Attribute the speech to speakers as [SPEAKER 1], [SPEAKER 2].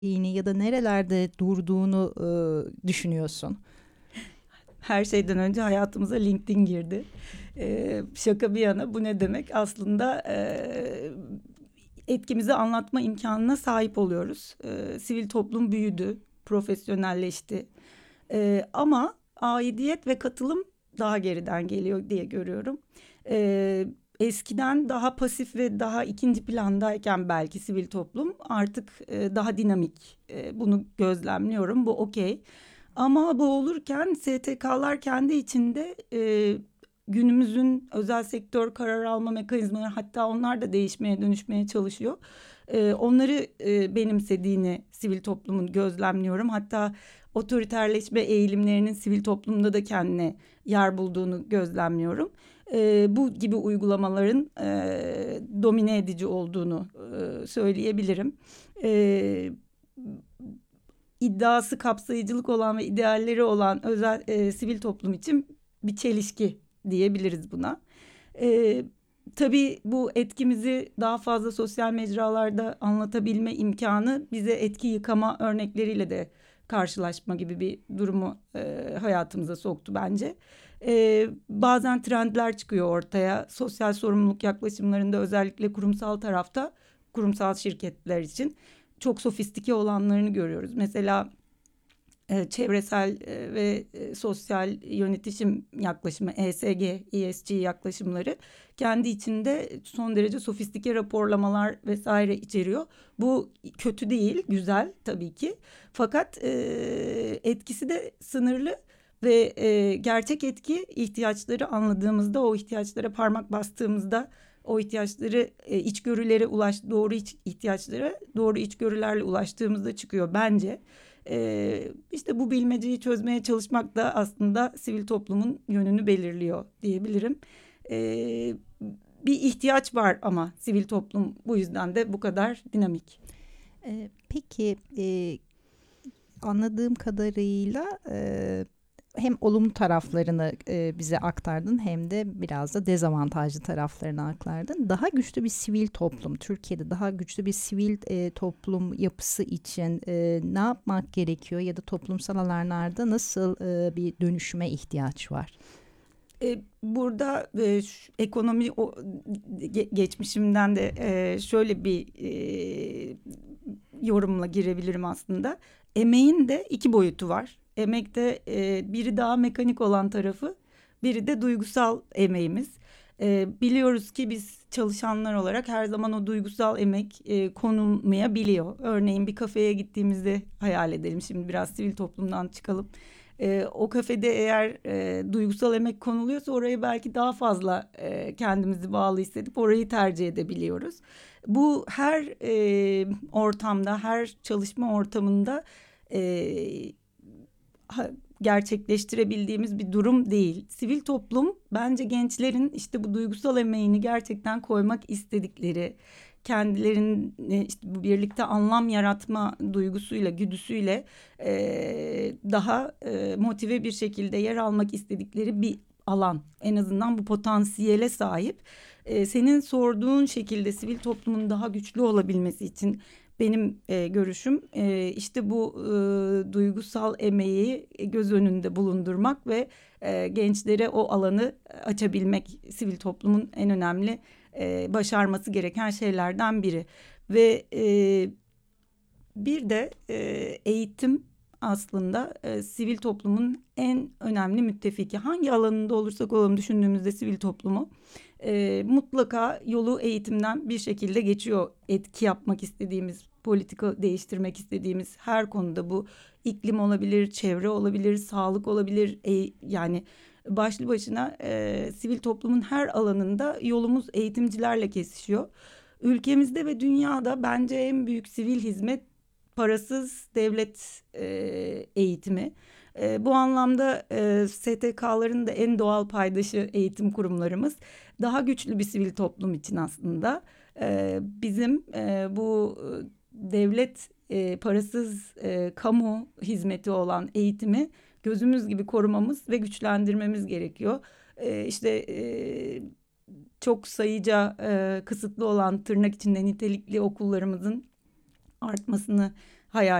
[SPEAKER 1] ya da nerelerde durduğunu düşünüyorsun?
[SPEAKER 2] Her şeyden önce hayatımıza LinkedIn girdi. Şaka bir yana bu ne demek? Aslında etkimizi anlatma imkanına sahip oluyoruz. Sivil toplum büyüdü, profesyonelleşti. Ama aidiyet ve katılım daha geriden geliyor diye görüyorum. Eskiden daha pasif ve daha ikinci plandayken belki sivil toplum artık daha dinamik. Bunu gözlemliyorum. Bu okey. Ama bu olurken STK'lar kendi içinde günümüzün özel sektör karar alma mekanizmaları, hatta onlar da değişmeye dönüşmeye çalışıyor. Onları benimsediğini sivil toplumun gözlemliyorum. Hatta otoriterleşme eğilimlerinin sivil toplumda da kendine yer bulduğunu gözlemliyorum. Bu gibi uygulamaların domine edici olduğunu söyleyebilirim. E, iddiası kapsayıcılık olan ve idealleri olan özel sivil toplum için bir çelişki diyebiliriz buna. E, tabii bu etkimizi daha fazla sosyal mecralarda anlatabilme imkanı bize etki yıkama örnekleriyle de karşılaşma gibi bir durumu hayatımıza soktu bence. Bazen trendler çıkıyor ortaya. Sosyal sorumluluk yaklaşımlarında, özellikle kurumsal tarafta, kurumsal şirketler için çok sofistike olanlarını görüyoruz. Mesela çevresel ve sosyal yönetişim yaklaşımı, ESG, ESG yaklaşımları kendi içinde son derece sofistike raporlamalar vesaire içeriyor. Bu kötü değil, güzel tabii ki. Fakat etkisi de sınırlı ve gerçek etki, ihtiyaçları anladığımızda, o ihtiyaçlara parmak bastığımızda, o ihtiyaçları içgörülere doğru ihtiyaçlara doğru içgörülerle ulaştığımızda çıkıyor bence. İşte bu bilmeceyi çözmeye çalışmak da aslında sivil toplumun yönünü belirliyor diyebilirim. Ee, bir ihtiyaç var ama sivil toplum bu yüzden de bu kadar dinamik.
[SPEAKER 1] Peki anladığım kadarıyla hem olumlu taraflarını bize aktardın hem de biraz da dezavantajlı taraflarını aktardın. Daha güçlü bir sivil toplum, Türkiye'de daha güçlü bir sivil toplum yapısı için ne yapmak gerekiyor ya da toplumsal alanlarda nasıl bir dönüşüme ihtiyaç var?
[SPEAKER 2] Burada ekonomi geçmişimden de şöyle bir yorumla girebilirim aslında. Emeğin de iki boyutu var. Emekte biri daha mekanik olan tarafı, biri de duygusal emeğimiz. Biliyoruz ki biz çalışanlar olarak her zaman o duygusal emek konulmayabiliyor. Örneğin bir kafeye gittiğimizde hayal edelim, şimdi biraz sivil toplumdan çıkalım. O kafede eğer duygusal emek konuluyorsa oraya belki daha fazla kendimizi bağlı hissedip orayı tercih edebiliyoruz. Bu her ortamda, her çalışma ortamında e, gerçekleştirebildiğimiz bir durum değil. Sivil toplum bence gençlerin işte bu duygusal emeğini gerçekten koymak istedikleri, kendilerinin işte bu birlikte anlam yaratma duygusuyla, güdüsüyle daha motive bir şekilde yer almak istedikleri bir alan. En azından bu potansiyele sahip. Senin sorduğun şekilde sivil toplumun daha güçlü olabilmesi için benim görüşüm işte bu duygusal emeği göz önünde bulundurmak ve gençlere o alanı açabilmek sivil toplumun en önemli başarması gereken şeylerden biri. Ve bir de eğitim aslında sivil toplumun en önemli müttefiki. Hangi alanında olursak olalım düşündüğümüzde sivil toplumu mutlaka yolu eğitimden bir şekilde geçiyor. Etki yapmak istediğimiz, politika değiştirmek istediğimiz her konuda, bu iklim olabilir, çevre olabilir, sağlık olabilir. Yani başlı başına sivil toplumun her alanında yolumuz eğitimcilerle kesişiyor. Ülkemizde ve dünyada bence en büyük sivil hizmet parasız devlet eğitimi. Bu anlamda STK'ların da en doğal paydaşı eğitim kurumlarımız. Daha güçlü bir sivil toplum için aslında bizim bu devlet parasız kamu hizmeti olan eğitimi gözümüz gibi korumamız ve güçlendirmemiz gerekiyor. İşte çok sayıca kısıtlı olan, tırnak içinde nitelikli okullarımızın artmasını hayal